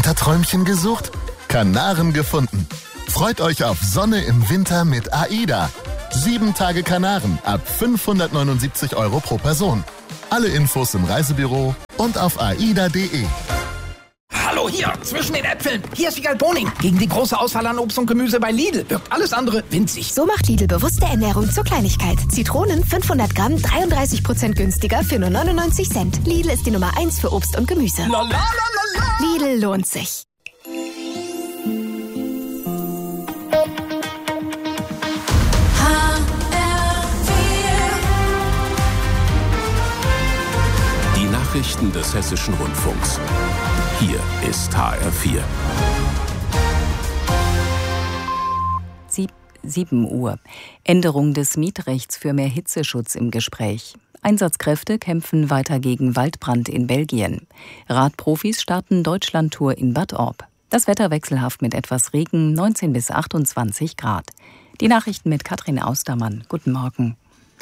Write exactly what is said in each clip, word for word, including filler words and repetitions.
Winterträumchen gesucht? Kanaren gefunden. Freut euch auf Sonne im Winter mit AIDA. Sieben Tage Kanaren ab fünfhundertneunundsiebzig Euro pro Person. Alle Infos im Reisebüro und auf aida punkt de. Hallo, hier, zwischen den Äpfeln. Hier ist Wiegald Boning. Gegen die große Auswahl an Obst und Gemüse bei Lidl wirkt alles andere winzig. So macht Lidl bewusste Ernährung zur Kleinigkeit. Zitronen fünfhundert Gramm, dreiunddreißig Prozent günstiger für nur neunundneunzig Cent. Lidl ist die Nummer eins für Obst und Gemüse. La, la, la, la, la. Lidl lohnt sich. Die Nachrichten des Hessischen Rundfunks. Hier ist H R vier. sieben Uhr. Änderung des Mietrechts für mehr Hitzeschutz im Gespräch. Einsatzkräfte kämpfen weiter gegen Waldbrand in Belgien. Radprofis starten Deutschlandtour in Bad Orb. Das Wetter wechselhaft mit etwas Regen, neunzehn bis achtundzwanzig Grad. Die Nachrichten mit Katrin Austermann. Guten Morgen.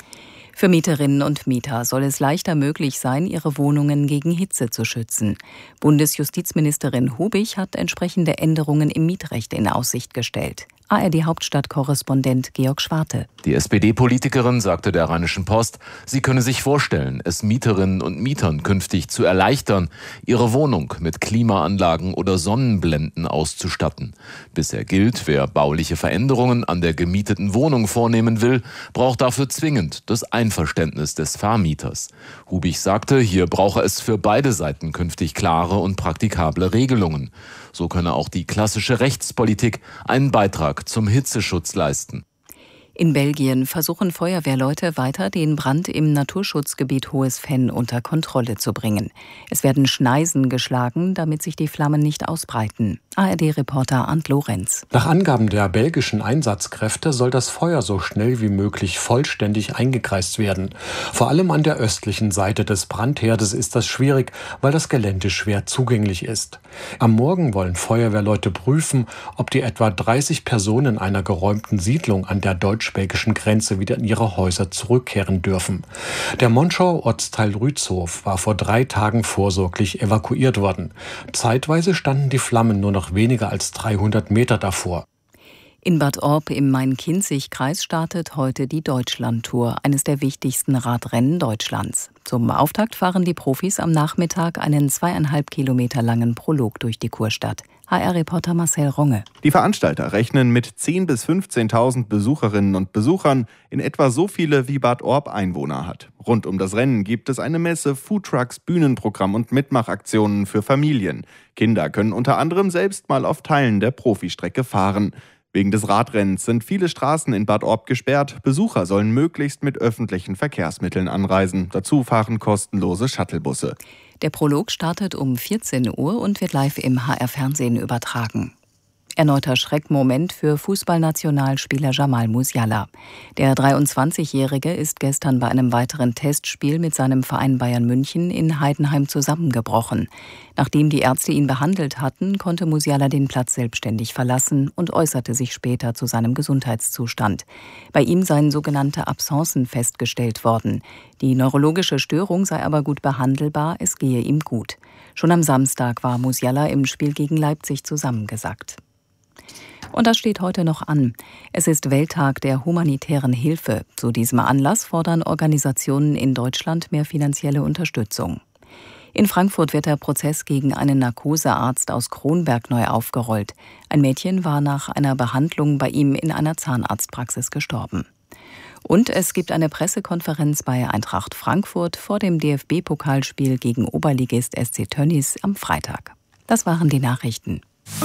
Für Mieterinnen und Mieter soll es leichter möglich sein, ihre Wohnungen gegen Hitze zu schützen. Bundesjustizministerin Hubich hat entsprechende Änderungen im Mietrecht in Aussicht gestellt. A R D-Hauptstadt-Korrespondent Georg Schwarte. Die S P D-Politikerin sagte der Rheinischen Post, sie könne sich vorstellen, es Mieterinnen und Mietern künftig zu erleichtern, ihre Wohnung mit Klimaanlagen oder Sonnenblenden auszustatten. Bisher gilt, wer bauliche Veränderungen an der gemieteten Wohnung vornehmen will, braucht dafür zwingend das Einverständnis des Vermieters. Hubich sagte, hier brauche es für beide Seiten künftig klare und praktikable Regelungen. So könne auch die klassische Rechtspolitik einen Beitrag zum Hitzeschutz leisten. In Belgien versuchen Feuerwehrleute weiter, den Brand im Naturschutzgebiet Hohes Venn unter Kontrolle zu bringen. Es werden Schneisen geschlagen, damit sich die Flammen nicht ausbreiten. A R D-Reporter Arndt Lorenz. Nach Angaben der belgischen Einsatzkräfte soll das Feuer so schnell wie möglich vollständig eingekreist werden. Vor allem an der östlichen Seite des Brandherdes ist das schwierig, weil das Gelände schwer zugänglich ist. Am Morgen wollen Feuerwehrleute prüfen, ob die etwa dreißig Personen einer geräumten Siedlung an der deutsch-belgischen Grenze wieder in ihre Häuser zurückkehren dürfen. Der Monschau-Ortsteil Rützhof war vor drei Tagen vorsorglich evakuiert worden. Zeitweise standen die Flammen nur noch weniger als dreihundert Meter davor. In Bad Orb im Main-Kinzig-Kreis startet heute die Deutschlandtour, eines der wichtigsten Radrennen Deutschlands. Zum Auftakt fahren die Profis am Nachmittag einen zweieinhalb Kilometer langen Prolog durch die Kurstadt. H R-Reporter Marcel Ronge. Die Veranstalter rechnen mit zehntausend bis fünfzehntausend Besucherinnen und Besuchern, in etwa so viele wie Bad Orb Einwohner hat. Rund um das Rennen gibt es eine Messe, Foodtrucks, Bühnenprogramm und Mitmachaktionen für Familien. Kinder können unter anderem selbst mal auf Teilen der Profistrecke fahren. Wegen des Radrennens sind viele Straßen in Bad Orb gesperrt. Besucher sollen möglichst mit öffentlichen Verkehrsmitteln anreisen. Dazu fahren kostenlose Shuttlebusse. Der Prolog startet um vierzehn Uhr und wird live im H R-Fernsehen übertragen. Erneuter Schreckmoment für Fußballnationalspieler Jamal Musiala. Der dreiundzwanzigjährige ist gestern bei einem weiteren Testspiel mit seinem Verein Bayern München in Heidenheim zusammengebrochen. Nachdem die Ärzte ihn behandelt hatten, konnte Musiala den Platz selbstständig verlassen und äußerte sich später zu seinem Gesundheitszustand. Bei ihm seien sogenannte Absencen festgestellt worden. Die neurologische Störung sei aber gut behandelbar, es gehe ihm gut. Schon am Samstag war Musiala im Spiel gegen Leipzig zusammengesackt. Und das steht heute noch an. Es ist Welttag der humanitären Hilfe. Zu diesem Anlass fordern Organisationen in Deutschland mehr finanzielle Unterstützung. In Frankfurt wird der Prozess gegen einen Narkosearzt aus Kronberg neu aufgerollt. Ein Mädchen war nach einer Behandlung bei ihm in einer Zahnarztpraxis gestorben. Und es gibt eine Pressekonferenz bei Eintracht Frankfurt vor dem D F B-Pokalspiel gegen Oberligist S C Tönnies am Freitag. Das waren die Nachrichten.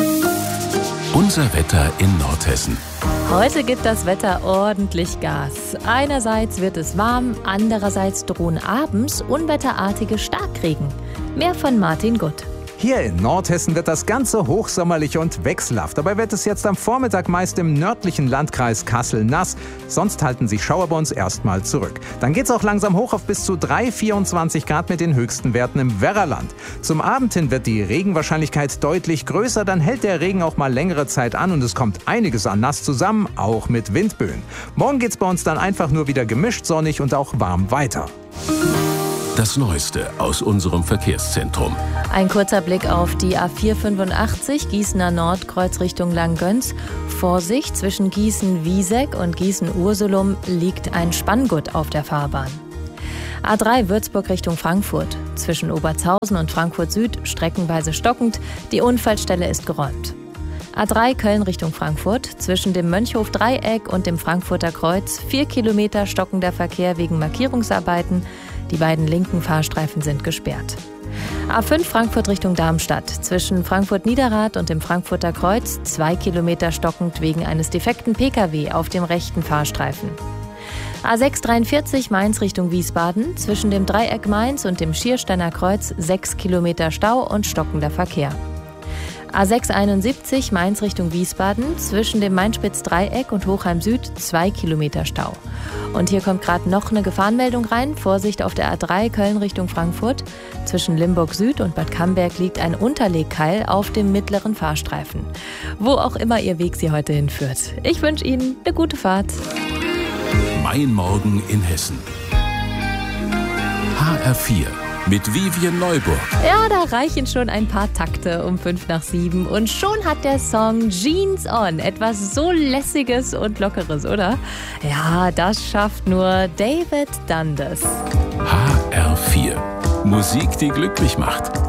Unser Wetter in Nordhessen. Heute gibt das Wetter ordentlich Gas. Einerseits wird es warm, andererseits drohen abends unwetterartige Starkregen. Mehr von Martin Gutt. Hier in Nordhessen wird das Ganze hochsommerlich und wechselhaft. Dabei wird es jetzt am Vormittag meist im nördlichen Landkreis Kassel nass. Sonst halten sich Schauer bei uns erstmal zurück. Dann geht es auch langsam hoch auf bis zu drei, vierundzwanzig Grad mit den höchsten Werten im Werraland. Zum Abend hin wird die Regenwahrscheinlichkeit deutlich größer. Dann hält der Regen auch mal längere Zeit an und es kommt einiges an nass zusammen, auch mit Windböen. Morgen geht es bei uns dann einfach nur wieder gemischt sonnig und auch warm weiter. Das Neueste aus unserem Verkehrszentrum. Ein kurzer Blick auf die A vier fünfundachtzig, Gießener Nordkreuz Richtung Langgöns. Vorsicht, zwischen Gießen-Wieseck und Gießen-Ursulum liegt ein Spanngurt auf der Fahrbahn. A drei Würzburg Richtung Frankfurt. Zwischen Obertshausen und Frankfurt Süd streckenweise stockend. Die Unfallstelle ist geräumt. A drei Köln Richtung Frankfurt. Zwischen dem Mönchhof-Dreieck und dem Frankfurter Kreuz vier Kilometer stockender Verkehr wegen Markierungsarbeiten. Die beiden linken Fahrstreifen sind gesperrt. A fünf Frankfurt Richtung Darmstadt. Zwischen Frankfurt-Niederrad und dem Frankfurter Kreuz zwei Kilometer stockend wegen eines defekten Pkw auf dem rechten Fahrstreifen. A sechs dreiundvierzig Mainz Richtung Wiesbaden. Zwischen dem Dreieck Mainz und dem Schiersteiner Kreuz sechs Kilometer Stau und stockender Verkehr. A sechs einundsiebzig Mainz Richtung Wiesbaden. Zwischen dem Mainspitz-Dreieck und Hochheim Süd zwei Kilometer Stau. Und hier kommt gerade noch eine Gefahrenmeldung rein. Vorsicht auf der A drei Köln Richtung Frankfurt. Zwischen Limburg Süd und Bad Camberg liegt ein Unterlegkeil auf dem mittleren Fahrstreifen. Wo auch immer Ihr Weg Sie heute hinführt. Ich wünsche Ihnen eine gute Fahrt. Mein Morgen in Hessen. H R vier. Mit Vivian Neuburg. Ja, da reichen schon ein paar Takte um fünf nach sieben und schon hat der Song Jeans On etwas so Lässiges und Lockeres, oder? Ja, das schafft nur David Dundas. H R vier. Musik, die glücklich macht.